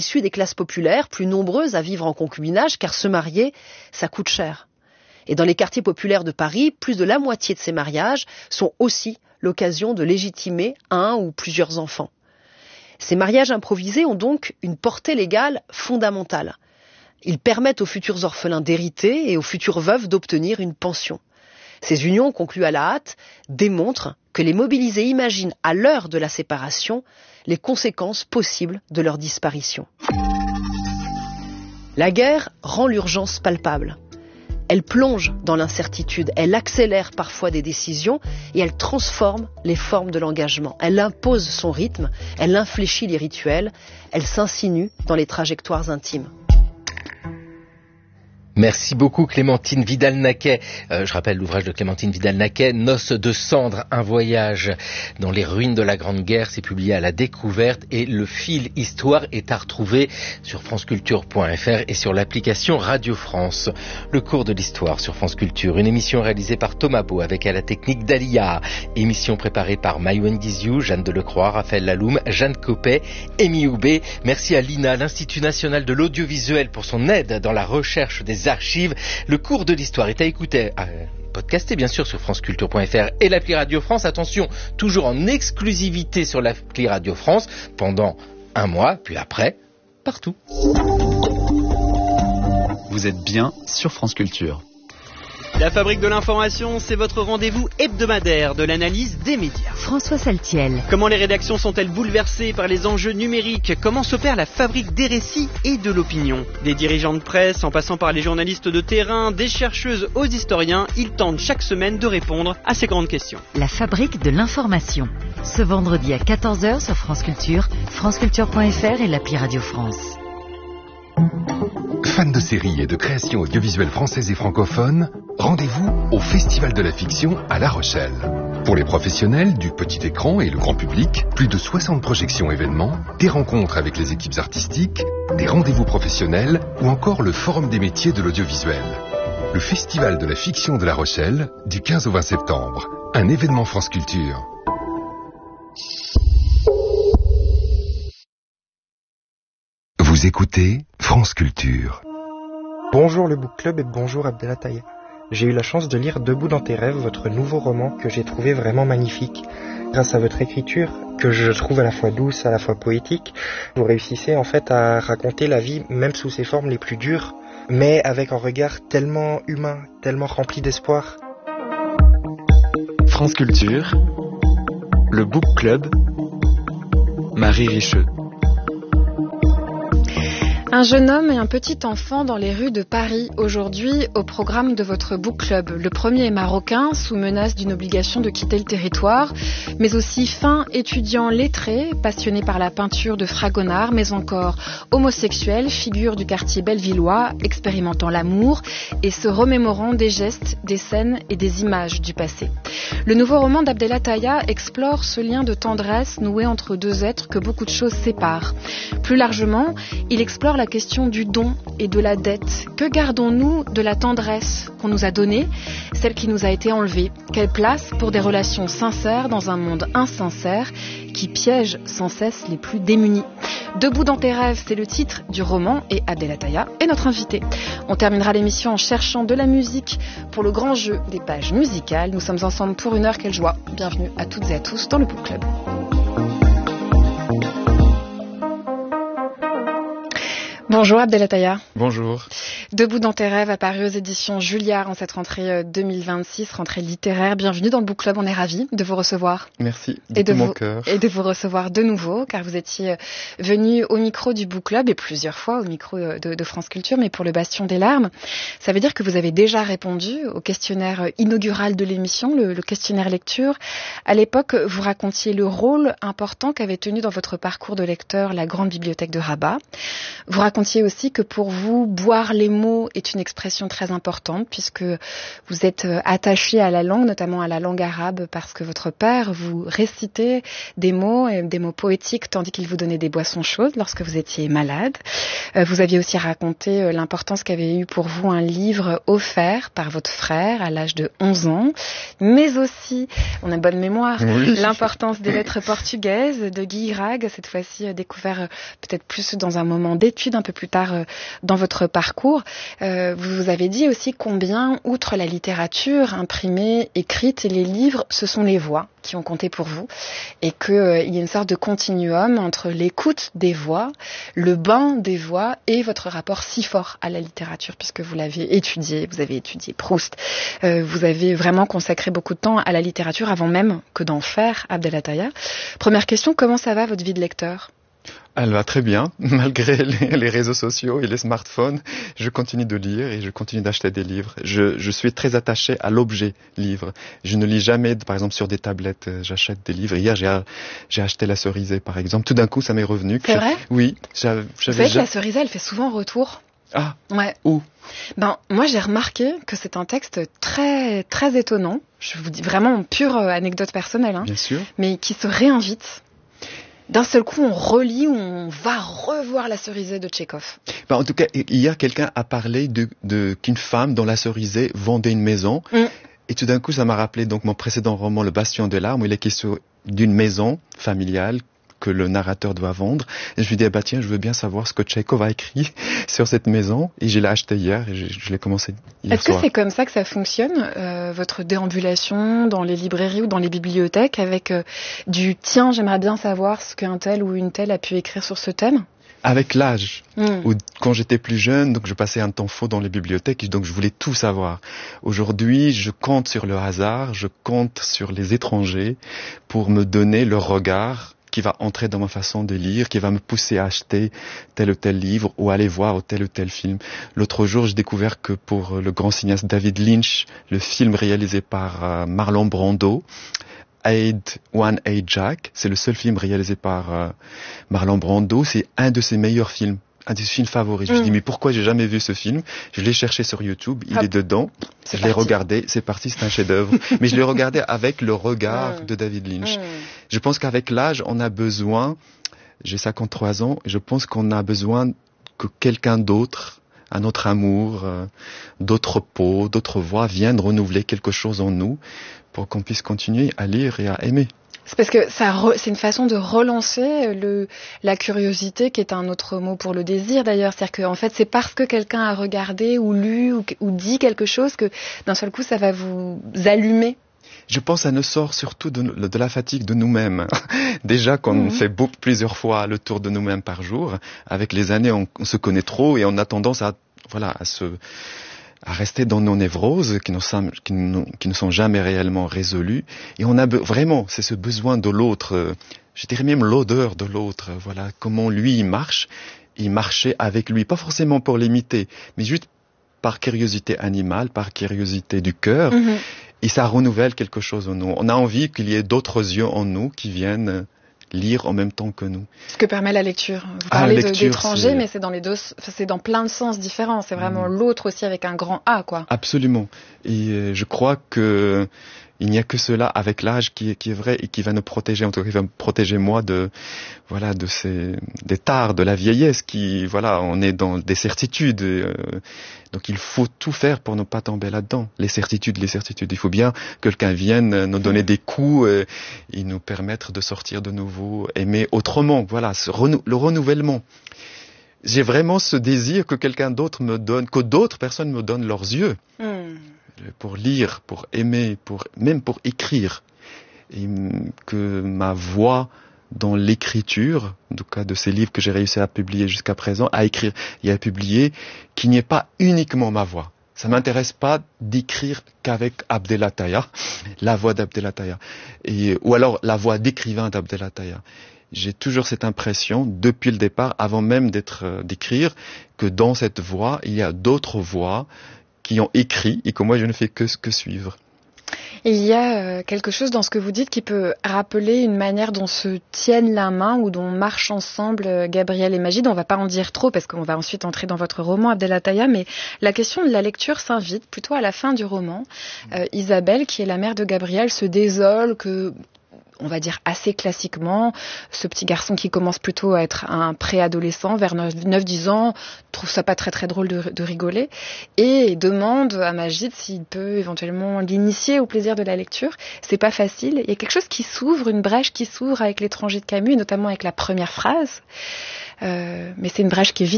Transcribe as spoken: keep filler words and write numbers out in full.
issus des classes populaires, plus nombreuses à vivre en concubinage, car se marier, ça coûte cher. Et dans les quartiers populaires de Paris, plus de la moitié de ces mariages sont aussi l'occasion de légitimer un ou plusieurs enfants. Ces mariages improvisés ont donc une portée légale fondamentale. Ils permettent aux futurs orphelins d'hériter et aux futures veuves d'obtenir une pension. Ces unions conclues à la hâte démontrent que les mobilisés imaginent à l'heure de la séparation les conséquences possibles de leur disparition. La guerre rend l'urgence palpable. Elle plonge dans l'incertitude, elle accélère parfois des décisions et elle transforme les formes de l'engagement. Elle impose son rythme, elle infléchit les rituels, elle s'insinue dans les trajectoires intimes. Merci beaucoup Clémentine Vidal-Naquet. Euh, je rappelle l'ouvrage de Clémentine Vidal-Naquet, Noces de cendres, un voyage dans les ruines de la Grande Guerre. C'est publié à La Découverte et le fil histoire est à retrouver sur franceculture point f r et sur l'application Radio France. Le cours de l'histoire sur France Culture, une émission réalisée par Thomas Beau avec à la technique Dalia. Émission préparée par Maïwen Guizou, Jeanne Delecroix, Raphaël Laloum, Jeanne Copet, Amy Houbé. Merci à l'I N A, l'Institut National de l'Audiovisuel, pour son aide dans la recherche des archives. Le cours de l'histoire est à écouter, à podcaster bien sûr sur franceculture point f r et l'appli Radio France. Attention, toujours en exclusivité sur l'appli Radio France pendant un mois, puis après, partout. Vous êtes bien sur France Culture. La Fabrique de l'information, c'est votre rendez-vous hebdomadaire de l'analyse des médias. François Saltiel. Comment les rédactions sont-elles bouleversées par les enjeux numériques? Comment s'opère la fabrique des récits et de l'opinion? Des dirigeants de presse, en passant par les journalistes de terrain, des chercheuses aux historiens, ils tentent chaque semaine de répondre à ces grandes questions. La Fabrique de l'information. Ce vendredi à quatorze heures sur France Culture, franceculture point f r et l'appli Radio France. Fans de séries et de créations audiovisuelles françaises et francophones, rendez-vous au Festival de la Fiction à La Rochelle. Pour les professionnels du petit écran et le grand public, plus de soixante projections événements, des rencontres avec les équipes artistiques, des rendez-vous professionnels ou encore le Forum des métiers de l'audiovisuel. Le Festival de la Fiction de La Rochelle, du quinze au vingt septembre. Un événement France Culture. Vous écoutez France Culture. Bonjour le Book Club et bonjour Abdelataya. J'ai eu la chance de lire Debout dans tes rêves, votre nouveau roman que j'ai trouvé vraiment magnifique. Grâce à votre écriture, que je trouve à la fois douce, à la fois poétique, vous réussissez en fait à raconter la vie même sous ses formes les plus dures, mais avec un regard tellement humain, tellement rempli d'espoir. France Culture, le Book Club, Marie Richeux. Un jeune homme et un petit enfant dans les rues de Paris aujourd'hui au programme de votre book club. Le premier est marocain, sous menace d'une obligation de quitter le territoire, mais aussi fin étudiant lettré, passionné par la peinture de Fragonard, mais encore homosexuel, figure du quartier bellevillois, expérimentant l'amour et se remémorant des gestes, des scènes et des images du passé. Le nouveau roman d'Abdelataya explore ce lien de tendresse noué entre deux êtres que beaucoup de choses séparent. Plus largement, il explore la question du don et de la dette. Que gardons-nous de la tendresse qu'on nous a donnée, celle qui nous a été enlevée? Quelle place pour des relations sincères dans un monde insincère qui piège sans cesse les plus démunis? Debout dans tes rêves, c'est le titre du roman et Abdelataya est notre invité. On terminera l'émission en cherchant de la musique pour le grand jeu des pages musicales. Nous sommes ensemble pour une heure, quelle joie. Bienvenue à toutes et à tous dans le Book Club. Bonjour Abdelataya. Bonjour. Debout dans tes rêves, apparu aux éditions Julliard en cette rentrée deux mille vingt-six, rentrée littéraire. Bienvenue dans le Book Club, on est ravis de vous recevoir. Merci, de et de tout mon vous, cœur. Et de vous recevoir de nouveau, car vous étiez venu au micro du Book Club, et plusieurs fois au micro de, de France Culture, mais pour le Bastion des larmes. Ça veut dire que vous avez déjà répondu au questionnaire inaugural de l'émission, le, le questionnaire lecture. À l'époque, vous racontiez le rôle important qu'avait tenu dans votre parcours de lecteur la Grande Bibliothèque de Rabat. Vous racontiez aussi que pour vous, boire les mots mots est une expression très importante puisque vous êtes attaché à la langue, notamment à la langue arabe, parce que votre père vous récitait des mots, et des mots poétiques, tandis qu'il vous donnait des boissons chaudes lorsque vous étiez malade. Vous aviez aussi raconté l'importance qu'avait eu pour vous un livre offert par votre frère à l'âge de onze ans, mais aussi, on a bonne mémoire, oui. l'importance des lettres portugaises de Guy Irague, cette fois-ci découvert peut-être plus dans un moment d'études, un peu plus tard dans votre parcours. Euh, vous avez dit aussi combien, outre la littérature imprimée, écrite et les livres, ce sont les voix qui ont compté pour vous, et qu'il euh, y a une sorte de continuum entre l'écoute des voix, le bain des voix et votre rapport si fort à la littérature, puisque vous l'avez étudié, vous avez étudié Proust, euh, vous avez vraiment consacré beaucoup de temps à la littérature avant même que d'en faire Abdelataya. Première question, comment ça va votre vie de lecteur ? Elle va très bien, malgré les, les réseaux sociaux et les smartphones. Je continue de lire et je continue d'acheter des livres. Je, je suis très attaché à l'objet livre. Je ne lis jamais, par exemple, sur des tablettes. J'achète des livres. Hier, j'ai, j'ai acheté La Cerisée, par exemple. Tout d'un coup, ça m'est revenu. Que C'est vrai ? Oui. J'avais, Vous savez que La Cerisée, elle fait souvent retour. Ah. Ouais. Où ? Ben, moi, j'ai remarqué que c'est un texte très, très étonnant. Je vous dis vraiment pure anecdote personnelle, hein. Bien sûr. Mais qui se réinvite. D'un seul coup, on relit ou on va revoir La Cerisée de Tchekhov. Ben, en tout cas, hier, quelqu'un a parlé de, de qu'une femme dans La Cerisée vendait une maison. Mm. Et tout d'un coup, ça m'a rappelé donc mon précédent roman, Le Bastion de larmes, où il est question d'une maison familiale que le narrateur doit vendre. Et je lui dis, ah bah tiens, je veux bien savoir ce que Tchekhov a écrit sur cette maison. Et je l'ai acheté hier et je, je l'ai commencé hier Est-ce soir. que c'est comme ça que ça fonctionne, euh, votre déambulation dans les librairies ou dans les bibliothèques, avec euh, du « tiens, j'aimerais bien savoir ce qu'un tel ou une telle a pu écrire sur ce thème » ? Avec l'âge, mmh. où quand j'étais plus jeune, donc je passais un temps fou dans les bibliothèques, donc je voulais tout savoir. Aujourd'hui, je compte sur le hasard, je compte sur les étrangers pour me donner leur regard qui va entrer dans ma façon de lire, qui va me pousser à acheter tel ou tel livre ou aller voir tel ou tel film. L'autre jour, j'ai découvert que pour le grand cinéaste David Lynch, le film réalisé par euh, Marlon Brando, Aid One Aid Jack, c'est le seul film réalisé par euh, Marlon Brando, c'est un de ses meilleurs films, un de ses films favoris. Je me mmh. dis mais pourquoi j'ai jamais vu ce film ? Je l'ai cherché sur YouTube, il Hop. est dedans, c'est je parti. l'ai regardé, c'est parti, c'est un chef-d'œuvre. Mais je l'ai regardé avec le regard mmh. de David Lynch. Mmh. Je pense qu'avec l'âge, on a besoin, j'ai cinquante-trois ans, je pense qu'on a besoin que quelqu'un d'autre, un autre amour, euh, d'autres peaux, d'autres voix viennent renouveler quelque chose en nous pour qu'on puisse continuer à lire et à aimer. C'est parce que ça re, c'est une façon de relancer le, la curiosité, qui est un autre mot pour le désir d'ailleurs. C'est-à-dire qu'en fait, c'est parce que quelqu'un a regardé ou lu ou, ou dit quelque chose que d'un seul coup, ça va vous allumer. Je pense que ça nous sort surtout de, de la fatigue de nous-mêmes. Déjà qu'on mmh. fait beaucoup, plusieurs fois le tour de nous-mêmes par jour, avec les années, on, on se connaît trop et on a tendance à, voilà, à se... à rester dans nos névroses qui ne sont, qui ne, qui ne sont jamais réellement résolues. Et on a be- vraiment, c'est ce besoin de l'autre, euh, je dirais même l'odeur de l'autre, voilà, comment lui il marche, il marchait avec lui, pas forcément pour l'imiter, mais juste par curiosité animale, par curiosité du cœur, mmh. et ça renouvelle quelque chose en nous. On a envie qu'il y ait d'autres yeux en nous qui viennent lire en même temps que nous. Ce que permet la lecture. Vous parlez ah, lecture, d'étranger, c'est... mais c'est dans les deux, c'est dans plein de sens différents. C'est vraiment mmh. l'autre aussi avec un grand A, quoi. Absolument. Et euh, je crois que il n'y a que cela avec l'âge qui est, qui est vrai et qui va nous protéger, en tout cas qui va me protéger moi de, voilà, de ces, des tares de la vieillesse qui, voilà, on est dans des certitudes. Euh, donc il faut tout faire pour ne pas tomber là-dedans. Les certitudes, les certitudes. Il faut bien que quelqu'un vienne nous donner des coups euh, et nous permettre de sortir de nouveau, aimer autrement. Voilà, ce renou- le renouvellement. J'ai vraiment ce désir que quelqu'un d'autre me donne, que d'autres personnes me donnent leurs yeux. Mm. Pour lire, pour aimer, pour même pour écrire, et que ma voix dans l'écriture, en tout cas de ces livres que j'ai réussi à publier jusqu'à présent, à écrire et à publier, qu'il n'y ait pas uniquement ma voix. Ça m'intéresse pas d'écrire qu'avec Abdelataya, la voix d'Abdelataya, et ou alors la voix d'écrivain d'Abdelataya. J'ai toujours cette impression, depuis le départ, avant même d'être euh, d'écrire, que dans cette voix, il y a d'autres voix qui ont écrit et que moi je ne fais que, que suivre. Il y a euh, quelque chose dans ce que vous dites qui peut rappeler une manière dont se tiennent la main ou dont marchent ensemble euh, Gabriel et Majid. On ne va pas en dire trop parce qu'on va ensuite entrer dans votre roman, Abdelataya, mais la question de la lecture s'invite plutôt à la fin du roman. Euh, Isabelle, qui est la mère de Gabriel, se désole que... on va dire assez classiquement, ce petit garçon qui commence plutôt à être un préadolescent, vers neuf dix ans, trouve ça pas très très drôle de, de rigoler, et demande à Majid s'il peut éventuellement l'initier au plaisir de la lecture. C'est pas facile. Il y a quelque chose qui s'ouvre, une brèche qui s'ouvre avec L'étranger de Camus, et notamment avec la première phrase. Euh, mais c'est une brèche qui est vite